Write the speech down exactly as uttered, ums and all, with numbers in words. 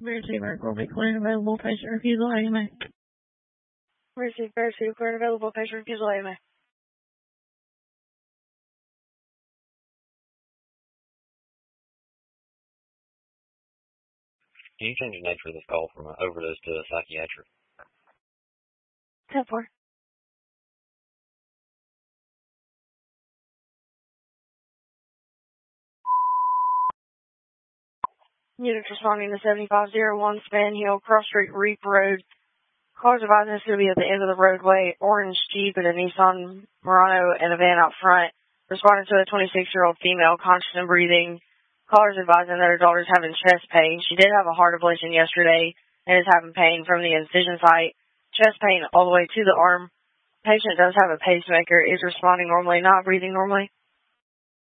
Emergency medical be cleared available. Patient refusal A M A. Emergency emergency cleared available. Patient refusal A M A. Can you change the nature of this call from an overdose to a psychiatric? ten four. Units responding to seventy-five oh one Span Hill, Cross Street, Reap Road. Callers advising us to be at the end of the roadway. Orange Jeep and a Nissan Murano and a van out front. Responding to a twenty-six-year-old female, conscious and breathing. Callers advising that her daughter's having chest pain. She did have a heart ablation yesterday and is having pain from the incision site. Chest pain all the way to the arm. Patient does have a pacemaker, is responding normally, not breathing normally.